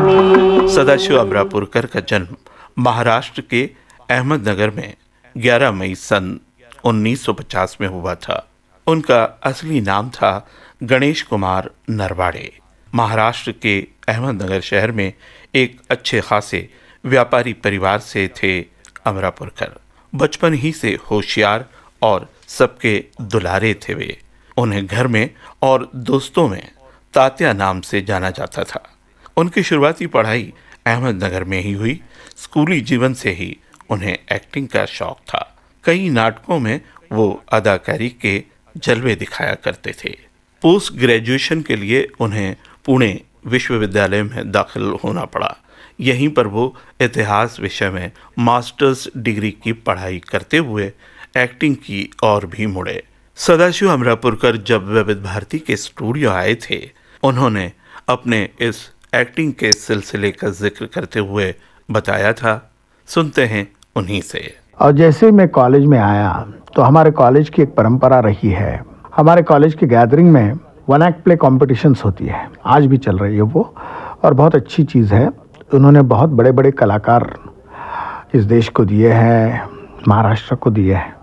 सदाशिव अमरापुरकर का जन्म महाराष्ट्र के अहमदनगर में 11 मई सन 1950 में हुआ था। उनका असली नाम था गणेश कुमार नरवाड़े। महाराष्ट्र के अहमदनगर शहर में एक अच्छे खासे व्यापारी परिवार से थे अमरापुरकर। बचपन ही से होशियार और सबके दुलारे थे वे। उन्हें घर में और दोस्तों में तात्या नाम से जाना जाता था। उनकी शुरुआती पढ़ाई अहमदनगर में ही हुई। स्कूली जीवन से ही उन्हें एक्टिंग का शौक था। कई नाटकों में वो अदाकारी के जलवे दिखाया करते थे। पोस्ट ग्रेजुएशन के लिए उन्हें पुणे विश्वविद्यालय में दाखिल होना पड़ा। यहीं पर वो इतिहास विषय में मास्टर्स डिग्री की पढ़ाई करते हुए एक्टिंग की ओर भी मुड़े। सदाशिव अमरापुरकर जब विविध भारती के स्टूडियो आए थे, उन्होंने अपने इस एक्टिंग के सिलसिले का जिक्र करते हुए बताया था। सुनते हैं उन्हीं से। और जैसे मैं कॉलेज में आया तो हमारे कॉलेज की एक परंपरा रही है। हमारे कॉलेज की गैदरिंग में वन एक्ट प्ले कॉम्पिटिशन्स होती है, आज भी चल रही है वो, और बहुत अच्छी चीज़ है। उन्होंने बहुत बड़े बड़े कलाकार इस देश को दिए हैं, महाराष्ट्र को दिए हैं।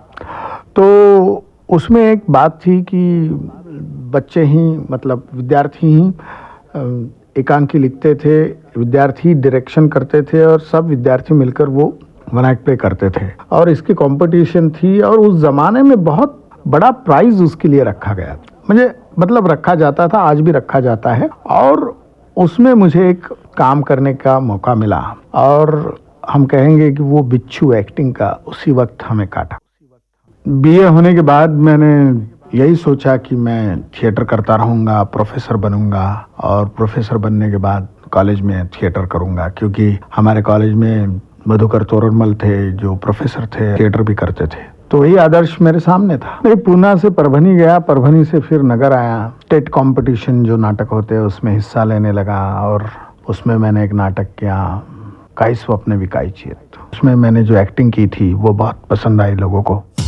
तो उसमें एक बात थी कि बच्चे ही मतलब विद्यार्थी ही एकांकी लिखते थे, विद्यार्थी डायरेक्शन करते थे और सब विद्यार्थी मिलकर वो वन एक्ट प्ले करते थे। और इसकी कंपटीशन थी और उस ज़माने में बहुत बड़ा प्राइज उसके लिए रखा गया था। मुझे मतलब रखा जाता था, आज भी रखा जाता है। और उसमें मुझे एक काम करने का मौका मिला और हम कहेंगे कि वो बिच्छू एक्टिंग का उसी वक्त हमें काटा। बीए होने के बाद मैंने यही सोचा कि मैं थिएटर करता रहूँगा, प्रोफेसर बनूंगा और प्रोफेसर बनने के बाद कॉलेज में थिएटर करूँगा, क्योंकि हमारे कॉलेज में मधुकर तोरड़मल थे जो प्रोफेसर थे, थिएटर भी करते थे। तो वही आदर्श मेरे सामने था। मैं पूना से परभनी गया, परभनी से फिर नगर आया। स्टेट कंपटीशन जो नाटक होते हैं उसमें हिस्सा लेने लगा और उसमें मैंने एक नाटक किया, काई स्वप्न विकाई चित। उसमें मैंने जो एक्टिंग की थी वो बहुत पसंद आई लोगों को।